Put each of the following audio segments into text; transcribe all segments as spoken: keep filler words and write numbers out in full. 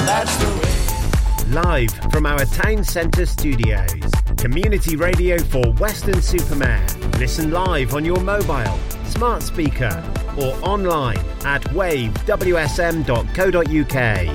that's the way. Live from our town centre studios. Community radio for Weston-super-Mare. Listen live on your mobile, smart speaker or online at wave w s m dot co dot u k.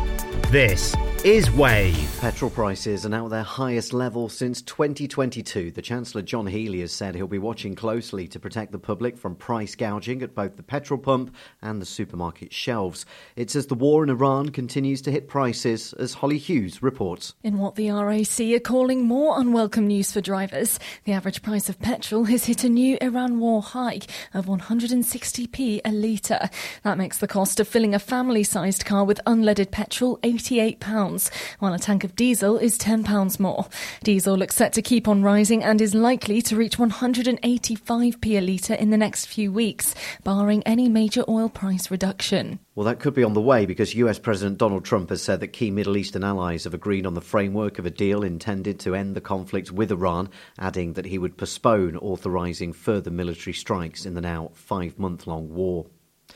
This is Wave. Petrol prices are now at their highest level since twenty twenty-two. The Chancellor John Healey has said he'll be watching closely to protect the public from price gouging at both the petrol pump and the supermarket shelves. It's as the war in Iran continues to hit prices, as Holly Hughes reports. In what the R A C are calling more unwelcome news for drivers, the average price of petrol has hit a new Iran war high of one hundred sixty p a litre. That makes the cost of filling a family-sized car with unleaded petrol eighty-eight pounds. While a tank of diesel is ten pounds more. Diesel looks set to keep on rising and is likely to reach one hundred eighty-five p a litre in the next few weeks, barring any major oil price reduction. Well, that could be on the way because U S President Donald Trump has said that key Middle Eastern allies have agreed on the framework of a deal intended to end the conflict with Iran, adding that he would postpone authorising further military strikes in the now five-month-long war.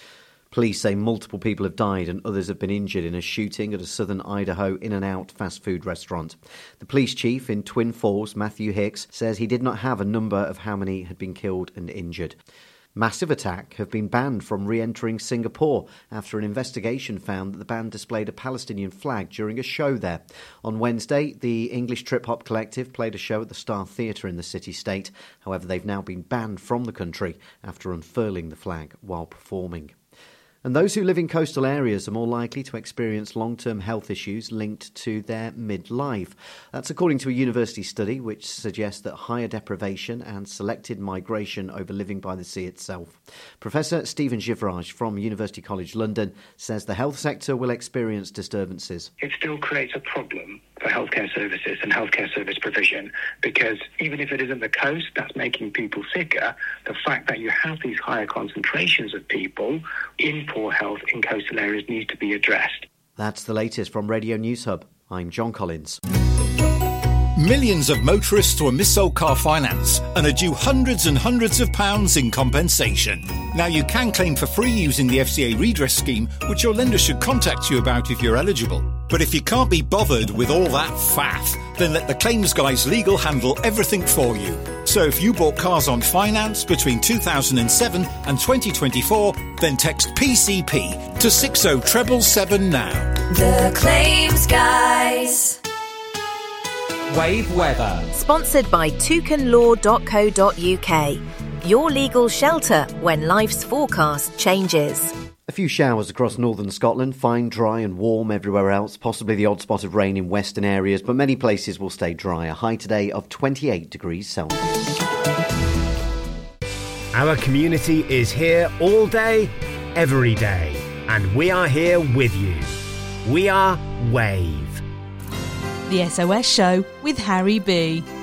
Police say multiple people have died and others have been injured in a shooting at a southern Idaho In-N-Out fast food restaurant. The police chief in Twin Falls, Matthew Hicks, says he did not have a number of how many had been killed and injured. Massive Attack have been banned from re-entering Singapore after an investigation found that the band displayed a Palestinian flag during a show there. On Wednesday, the English trip-hop collective played a show at the Star Theatre in the city-state. However, they've now been banned from the country after unfurling the flag while performing. And those who live in coastal areas are more likely to experience long-term health issues linked to their midlife. That's according to a university study which suggests that higher deprivation and selected migration over living by the sea itself. Professor Stephen Givraj from University College London says the health sector will experience disturbances. It still creates a problem for healthcare services and healthcare service provision because even if it isn't the coast that's making people sicker, the fact that you have these higher concentrations of people in poor health in coastal areas needs to be addressed. That's the latest from Radio News Hub. I'm John Collins. Millions of motorists were mis-sold car finance and are due hundreds and hundreds of pounds in compensation. Now you can claim for free using the F C A redress scheme, which your lender should contact you about if you're eligible. But if you can't be bothered with all that faff, then let the claims guys legal handle everything for you. So if you bought cars on finance between two thousand seven and twenty twenty-four, then text P C P to six oh seven seven now. The Claims Guys. Wave weather. Sponsored by toucan law dot co dot u k. Your legal shelter when life's forecast changes. A few showers across northern Scotland, fine, dry and warm everywhere else, possibly the odd spot of rain in western areas, but many places will stay dry. A high today of twenty-eight degrees Celsius. Our community is here all day, every day, and we are here with you. We are Wave. The S O S Show with Harry B.